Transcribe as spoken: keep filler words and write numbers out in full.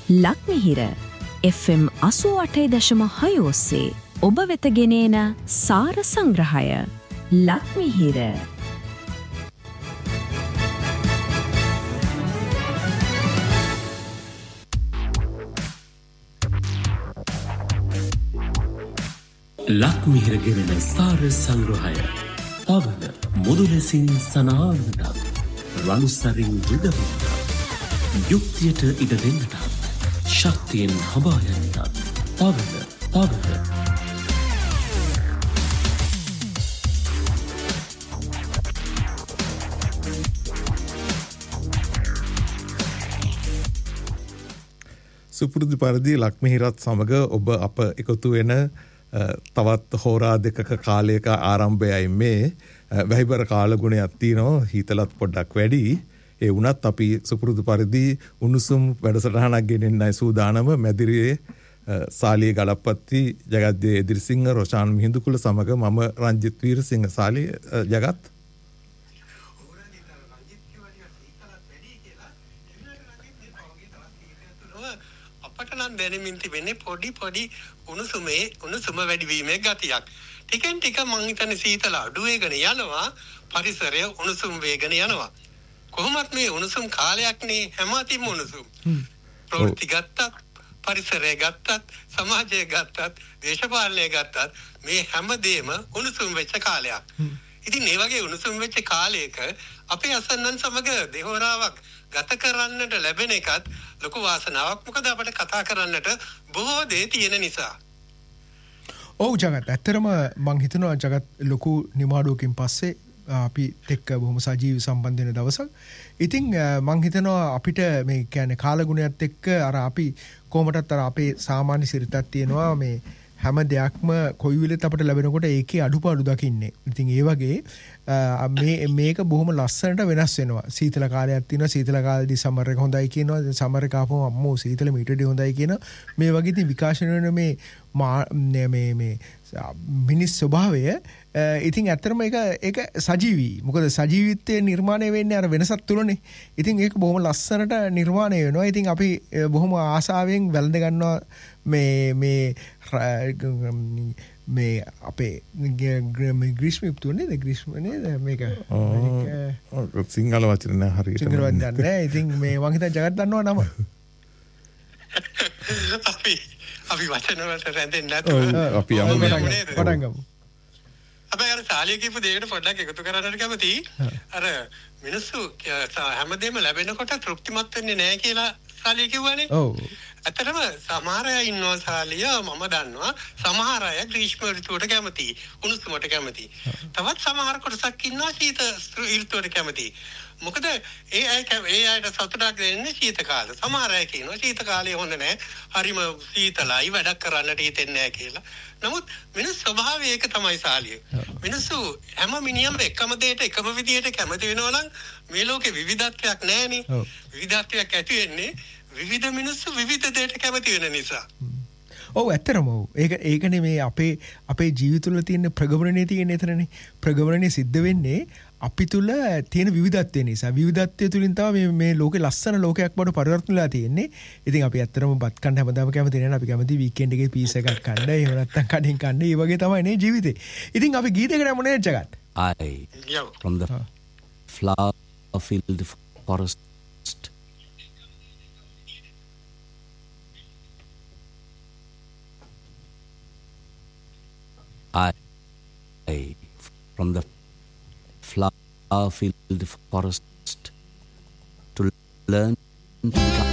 ලක්මිහිර F M අසූ අටයි දශම හය ඔස්සේ ඔබ වෙත ගෙනෙන සාර සංග්‍රහය ලක්මිහිර. ලක්මිහිර ගෙනෙන සාර සංග්‍රහය පවන මුදුලෙසින් සනාවනට රනුසරින් විදවන්නට යුක්තියට ඉඩ දෙන්නට ශක්තියෙන් හබායන්නට පවන පවන සුපුරුදු පරිදි ලක්මිහිරත් සමග ඔබ අප එකතු වෙන තවත් හෝරා දෙකක කාලයක ආරම්භයයි මේ වැහිබර කාලගුණයක් තියෙනවා හීතලත් පොඩ්ඩක් වැඩි ඒ වුණත් අපි සුපුරුදු පරිදි උණුසුම් වැඩසටහනක් ගෙනෙන්නයි සූදානම මැදිරියේ සාලිය ගලප්පත්ති ජගත්දී එදිරිසිංහ රොෂාන් මිහිඳුකුල සමග මම රංජිත් වීරසිංහ සාලිය ජගත් අපට නම් දැනෙමින් තිබෙන්නේ පොඩි පොඩි උණුසුමේ උණුසුම වැඩිවීමේ ගතියක්. ටිකෙන් ටික මං හිතන්නේ සීතල අඩු වෙගෙන යනවා පරිසරය උණුසුම් වේගෙන යනවා. කොහොමත් මේ උණුසුම් කාලයක් නේ හැම අතින්ම උණුසුම්. ප්‍රවෘත්ති ගත්තත් පරිසරය ගත්තත් සමාජය ගත්තත් දේශපාලනය ගත්තත් මේ හැමදේම උණුසුම් වෙච්ච කාලයක්. ඉතින් මේ වගේ උණුසුම් වෙච්ච කාලයක අපේ අසන්නන් සමග දෙහොරාවක් ගත කරන්නට ලැබෙන එකත් ලොකු වාසනාවක්. මොකද අපිට කතා කරන්නට බොහෝ දේ තියෙන නිසා. ඔව් ජගත් ඇත්තරම මං හිතනවා ජගත් ලොකු නිමාඩුවකින් පස්සේ අපිත් එක්ක බොහොම සජීවී සම්බන්ධ වෙන දවසක්. ඉතින් මං හිතනවා අපිට මේ කියන්නේ කාලගුණයත් එක්ක අර අපි කොහොමදත් අර අපේ සාමාන්‍ය සිරිතක් තියෙනවා මේ හැම දෙයක්ම කොයි වෙලෙත් අපිට ලැබෙනකොට ඒකේ අඩුපාඩු දකින්නේ. ඉතින් ඒ වගේ මේ මේක බොහොම ලස්සනට වෙනස් වෙනවා. සීතල කාලයක් තියෙනවා. සීතල කාලෙදි සමර් එක හොඳයි කියනවා. සමර් එක ආපුවම අම්මෝ සීතල මීටරේ හොඳයි කියන මේ වගේ ඉතින් විකාශන වෙන මේ මේ මේ මිනිස් ස්වභාවය ඉතින් ඇත්තටම ඒක ඒක සජීවී. මොකද සජීවීත්වයේ නිර්මාණය වෙන්නේ අර වෙනසක් තුලනේ. ඉතින් ඒක බොහොම ලස්සනට නිර්මාණය වෙනවා. ඉතින් අපි බොහොම ආසාවෙන් වැළඳ ගන්නවා මේ මේ මේ අපේ ග්‍රීෂ්ම යුක්තුනේ ග්‍රීෂ්ම නේද මේක සිංහල වචන නෑ හරියට සිංහල වචන නෑ. ඉතින් මේ මං හිතා ජගත් දන්නවා නම අපි අපි වචන වලට රැඳෙන්නේ නැතුව අපි යමු පටන් ගමු. අපි අර සාලිය කියපු දෙයකට පොඩ්ඩක් එකතු කරන්නට කැමතියි. අර මිනිස්සු හැමදේම ලැබෙනකොට තෘප්තිමත් වෙන්නේ නැහැ කියලා සාලිය කිව්වනේ. ඔව්. ඇත්තටම සමහර අය ඉන්නවා සාලිය මම දන්නවා සමහර අය ග්‍රීෂ්ම ඍතුවට කැමතියි උණුසුමට කැමතියි. තවත් සමහර කොටසක් ඉන්නවා සීත ඍතුවට කැමතියි. මොකද ඒ අය ඒ අයට සතුටක් දෙන්නේ සීත කාලේ. සමහර අය කියනවා සීත කාලේ හොඳ නැහැ. හරිම සීතලයි වැඩක් කරන්නට හිතෙන්නේ නැහැ කියලා. නමුත් මිනිස් ස්වභාවය ඒක තමයි සාලිය. මිනිස්සු හැම මිනිහම එකම දෙයට එකම විදියට කැමති වෙනවා නම් මේ ලෝකේ විවිධත්වයක් නැහැනේ. විවිධත්වයක් ඇති වෙන්නේ විවිධ මිනිස්සු විවිධ දෙයට කැමති වෙන නිසා. ඔව් ඇත්තටම ඔව්. ඒක ඒකනේ මේ අපේ අපේ ජීවිත තුළ තියෙන ප්‍රගමනනේ තියෙන එතනනේ. ප්‍රගමනනේ සිද්ධ වෙන්නේ අපි තුල තියෙන විවිධත්වය නිසා. විවිධත්වය තුලින් තමයි මේ මේ ලෝකේ ලස්සන ලෝකයක් බවට පරිවර්තන වෙලා තියෙන්නේ. ඉතින් අපි ඇත්තටම බත් කන්න හැමදාම කැමති නෑ. අපි කැමති වීකෙන්ඩ් එකේ පීස් එකක් කන්න. එහෙම නැත්නම් කඩින් කන්න. ඒ වගේ තමයි නේ ජීවිතේ. ඉතින් අපි ගීතයකට යමු නේද Jagath? I from the flower filled forest I from the flower filled forest to learn to